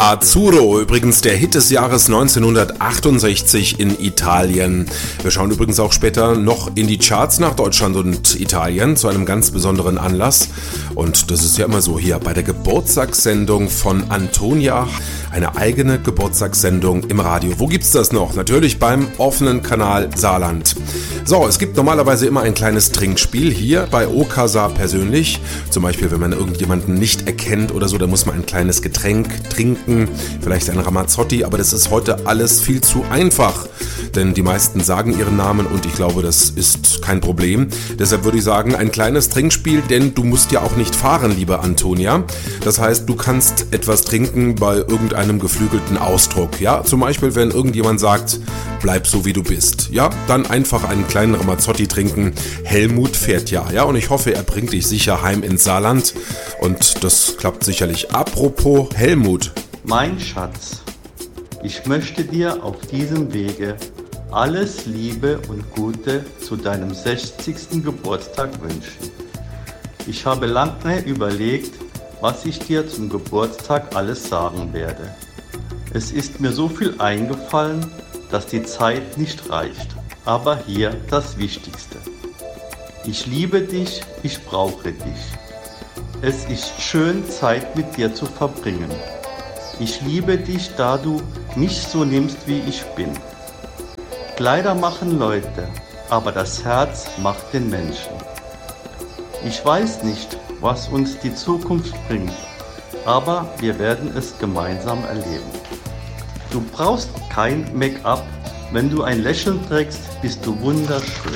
Azzurro, übrigens der Hit des Jahres 1968 in Italien. Wir schauen übrigens auch später noch in die Charts nach Deutschland und Italien zu einem ganz besonderen Anlass. Und das ist ja immer so hier bei der Geburtstagssendung von Antonia. Eine eigene Geburtstagssendung im Radio. Wo gibt's das noch? Natürlich beim offenen Kanal Saarland. So, es gibt normalerweise immer ein kleines Trinkspiel hier bei Okasa persönlich. Zum Beispiel, wenn man irgendjemanden nicht erkennt oder so, dann muss man ein kleines Getränk trinken, vielleicht ein Ramazzotti, aber das ist heute alles viel zu einfach, denn die meisten sagen ihren Namen und ich glaube, das ist kein Problem. Deshalb würde ich sagen, ein kleines Trinkspiel, denn du musst ja auch nicht fahren, liebe Antonia. Das heißt, du kannst etwas trinken bei irgendeinem geflügelten Ausdruck. Ja, zum Beispiel, wenn irgendjemand sagt, bleib so wie du bist. Ja, dann einfach einen kleinen Ramazzotti trinken. Helmut fährt ja. Ja, und ich hoffe, er bringt dich sicher heim ins Saarland und das klappt sicherlich. Apropos Helmut. Mein Schatz, ich möchte dir auf diesem Wege alles Liebe und Gute zu deinem 60. Geburtstag wünschen. Ich habe lange überlegt, was ich dir zum Geburtstag alles sagen werde. Es ist mir so viel eingefallen, dass die Zeit nicht reicht. Aber hier das Wichtigste. Ich liebe dich, ich brauche dich. Es ist schön, Zeit mit dir zu verbringen. Ich liebe dich, da du mich so nimmst, wie ich bin. Kleider machen Leute, aber das Herz macht den Menschen. Ich weiß nicht, was uns die Zukunft bringt, aber wir werden es gemeinsam erleben. Du brauchst kein Make-up, wenn du ein Lächeln trägst, bist du wunderschön.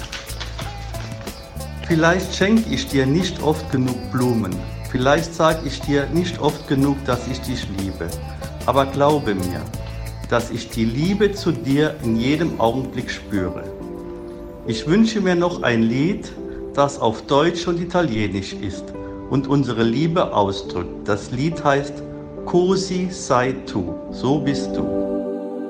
Vielleicht schenke ich dir nicht oft genug Blumen, vielleicht sage ich dir nicht oft genug, dass ich dich liebe, aber glaube mir, dass ich die Liebe zu dir in jedem Augenblick spüre. Ich wünsche mir noch ein Lied, das auf Deutsch und Italienisch ist und unsere Liebe ausdrückt. Das Lied heißt Così sei tu, so bist du.